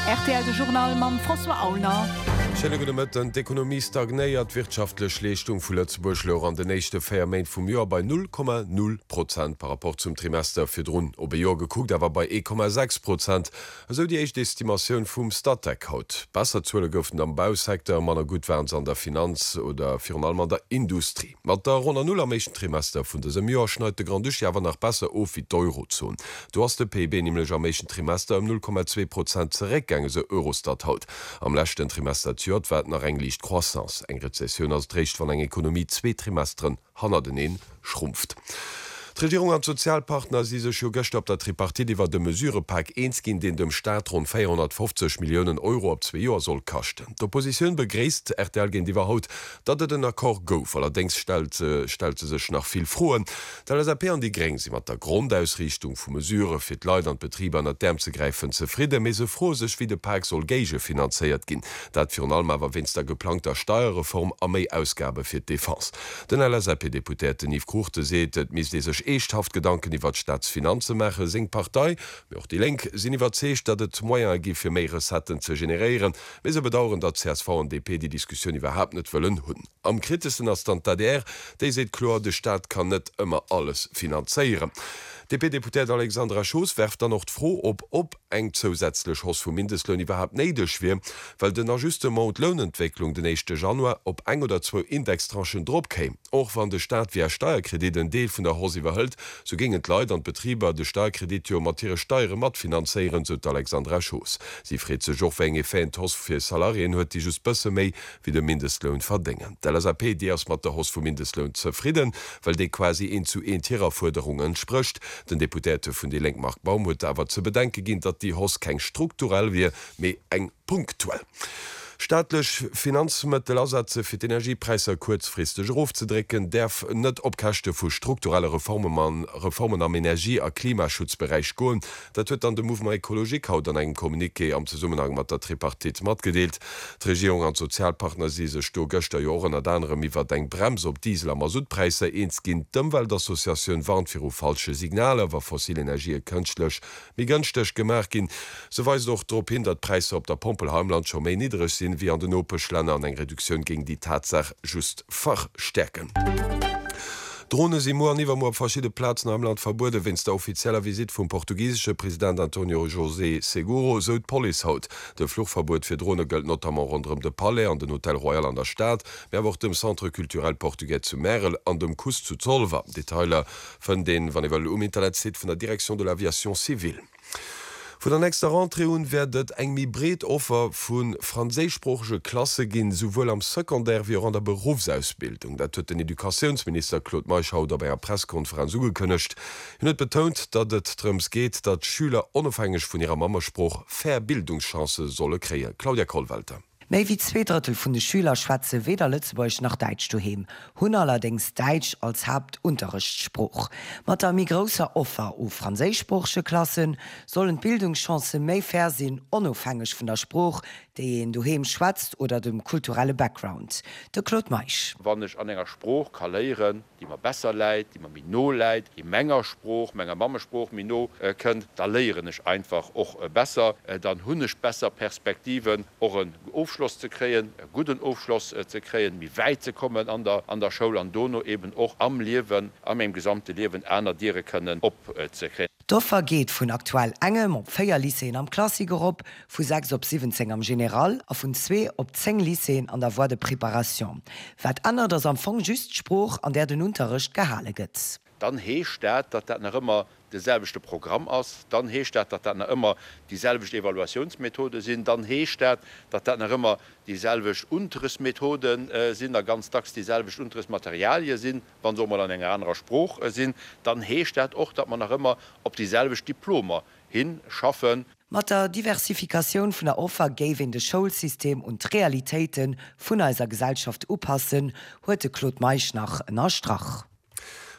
RTL de Journal mam François Aulner. D'Ekonomie stagnéiert wirtschaftlech Leistung vu Lützeburg an de nächste Feiermain vum Jahr bei 0,0% par rapport zum Trimester fir Drun. Ob Jahr geguckt, awer bei 1,6%. Also die echt Estimationun vum Stadtdeck haut. Besser zule goufen am Bausektor manner gut wären an der Finanz oder Fi allem der Industrie. Mat der run 0 am meschen Trimester vun desem Jahr schneite Grandch jawer nach besser of wie d'Eurozon. Du hast de PB nämlich am meschen Trimester um 0,2% zerekgänge se Eurostat haut. Am lächten Trimester wat nach englicht Croissance eng Rezession ausrecht van eng Ekonomie 2 Trimestern hanner den schrumpft. Die Regierung an Sozialpartner si sech jo gëcht op der Tripartit iwwer de Mesurepack eens ginn den dem Staat rund 450 Millionen Euro op 2 Joer soll kachten. D'Opposition begréist RTL gin Diwer haut, dat et den Akkor gouf, allerdings stelte sech nach viel froen. Dat SAP an die Greng si mat der Grundausrichtung vu Mesure fir Leiit an Betriebe an der Däm ze greifen zufriede, me se froh sech wie de Park soll Geige finanzéiert ginn. Dat fir allem awer wenns der geplanter Steuerreform a méi Ausgabe fir d'Defense. Den LSAP-Deputéten Yves Kurte seet, et mis sech echthaft Gedanken iwwer Staatsfinanze mache seng Partei, auch die Lenk sinn iwwer zecht, dat et Moier gi fir méi Resetten ze generieren, me se bedauern, dat CSV und DP die Diskussion iwwerhap net wëllen hunn. Am kritischsten as Standardär, déi seet klar, de Staat kann net ëmmer alles finanzéieren. DP-Deputat Alexandra Schoos werft dann noch froh, ob eng zusätzlich Hoss vu Mindestlöhn überhaupt neidech wie, weil den Ajustement Lohnentwicklung den 1. Januar op eng oder 2 Indextranchen drop käm. Auch wann de Staat wie Steuerkredit en Deel vun der Hose überhëlt, so gingen Leiit an Betrieber de Steuerkredit materi Steuere mat finanzieren so Alexandra Schoos. Sie friet se joch enge Fan Hoss fir Salarien huet die just bësse méi wie de Mindestlohn verdingen. Der LSAP die erst mat der Hoss vu Mindestlohn zufrieden, weil de quasi en zu en Tiererforderungen entspricht. Den Deputate vun die Lenkmark Baumhut awer zu bedenken ginnt, dat die Hoss keng strukturell wie méi eng punktuell. Staatlech Finanzmittelersätze fir d'Energiepreise kurzfristig aufzudrecken, derf net opkachte vu strukturelle Reformen am Energie- a Klimaschutzbereich goen. Dat huet an de Movement Ekologik haut an eng Kommuniqué am Zusammenhang mat der Tripartit mat gedeelt. D'Regierung an Sozialpartner si se sto gëchter Joren a anderem iwwer deng Brems op Diesel a Masutpreise eens ginint dëmwel d'Assoziatioun warnt fir falsche Signale wer fossile Energie kënchtlech wie gënchtech gemerk gin. So weis doch drop hin, dat Preise op der Pompelheimland schon méi niedrig sind wie an den Opelschländer an eng Reduktion gegen die Tatsache just verstärken. Drohne si mo niwer op verschiedene Plazen am Land verbude, wenns der offizieller Visit vum portugiessche Präsident Antonio José Seguro so Poli haut. De Fluchverbot fir Drohne gëlt notamment rondrem de Palais an den Hotel Royal an der Stadt, wer wo dem Centre kulturell Portugais zu Merel an dem Kus zu Zolver. Detailer vun den wann iwwer Internet sit vun der Direktion de l'Aviation Civil. Von der nächste Rentreun werdet eng mi bret Offer vun franzésischsprachige Klasse ginn sowohl am Sekundär wie an der Berufsausbildung. Dat huet den Edukationsminister Claude Meischau dabei a Presskonferenz ugekënnecht. Hun net betont, dat et drums geht, dat Schüler onabhängig vun ihrer Mammerspruch fair Bildungschance solle kree. Claudia Kohlwalter. Méi wie 2/3 vun de Schüler schwatze weder Lützeburg noch Deitsch doheem, hunn allerdings Deitsch als Hauptunterrichtsspruch. Mat der mi grosser Offer u franzésischsprachsche Klassen sollen Bildungschance méi fair sinn onofhängig vun der Spruch, déi en doheem schwatzt oder dem kulturelle Background. De Claude Meich. Wannnech an enger Spruch kann leieren, die man besser leit, die man Mino leit, die Menger Spruch, Menger Mammespruch Mino kënnt, da leieren ich einfach och besser, dann hunnech besser Perspektiven och een Aufschluss zu kreen, guten Aufschluss zu kreen, wie weit ze kommen an der Schule an Dono eben auch am Leben, am im gesamte Leben einer Diere können opzukriegen. D'Offer geht vun aktuell engem op 4 Lyceen am Klassiker op, vu 6 op 17 am General a vun 2 op 10 Lyceen an der Voie de Präparation. Wat aner dats am Fong just Spruch an der den Unterricht gehale gëtt. Dann heescht dat noch immer deselbechte Programm ass, dann heescht dat noch immer dieselbechte Evaluationsmethode sind, dann heescht dat noch immer dieselbech Unterrichtsmethoden sind, da ganz tags dieselbecht Unterrichtsmaterialien sind, wann so mal an enger anderer Spruch sind, dann heescht dat och, dat man noch immer op dieselbech Diploma hinschaffen. Mat der Diversifikation vun der Offer géwen de Schulsystem und Realitäten vun eiser Gesellschaft oppassen, huete Claude Meich nach en Astrach.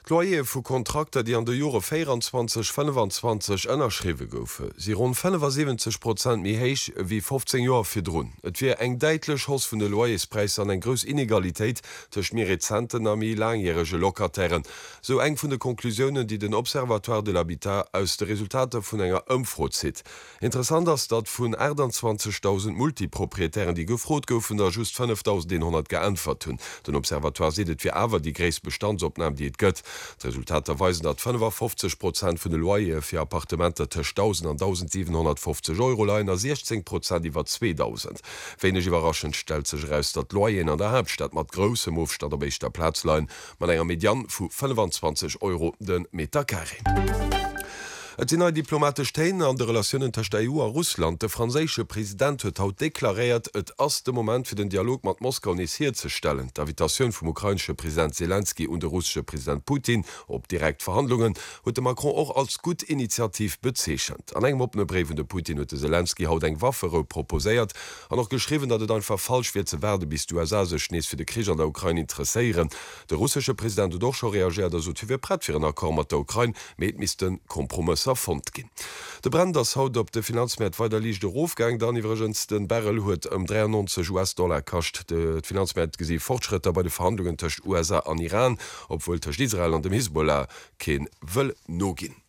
Loyer vu Kontrakte, die an der Jure 24-25 ënnerschriwe goufe. Sie rund 75% méi héich wie 15 Joer fir Drun. Et wie eng deitlech Hoss vun de Loyerspreis an eng grös Inegalitéit tech mir Rezenten a mi langjährege Lokatären. So eng vun de Konklusionen, die den Observatoire de l'Habitat aus de Resultate vun enger ëmfrot zit. Interessant ass dat vun 20.000 Multiproprietären, die gefrot goufen, der just 5.100 geantwort hunn. Den Observatoire sedet wie awer die gréis Bestandsopnahme, die et gëtt. Resultate weisen, dat 55% vun de Loyer fir Appartementer tech 1.000 an 1.750 € leiien, 16% iwwer 2.000. Wenigch überraschend stel sech auss, dat Loyen an der Hauptstadt mat grossem Ofstand op beichter Platz leiien, man enger Median vu 25 € den Meter carré. Et sinn diplomatisch Themen an de Relationen zwischen der EU a Russland. Der franzésische Präsident huet haut deklariert, et ass de Moment fir den Dialog mat Moskau initiiert ze stellen. D'Invitation vom ukrainische Präsident Zelensky und der russische Präsident Putin op direkt Verhandlungen huet de Macron auch als gut Initiativ bezeechent. An engem opne Breven de Putin huet Zelensky haut eng Waffere proposéiert, an noch geschrieben, dat et einfach falsch wird ze werde, bis du sech nees fir de Krieg an der Ukraine interesseieren. Der russische Präsident hat doch schon reagiert, dat wir brett fir en Akkor mat der Ukraine met mis den Kompromiss fond gin. De Brand das haut op de Finanzmärt weiter liegt der Rofgang, dann iwgens den Barrel huet um $93 kascht. De Finanzmärt gesi Fortschritte bei de Verhandlungen tcht USA an Iran, obwohl tcht Israel an dem Hisbollah ken wëll no gin.